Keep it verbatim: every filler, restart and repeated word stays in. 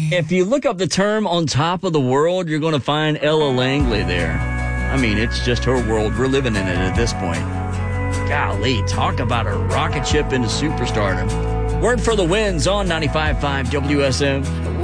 If you look up the term on top of the world, you're going to find Ella Langley there. I mean, it's just her world. We're living in it at this point. Golly, talk about a rocket ship into superstardom. Word for the Winds on ninety-five point five W S M.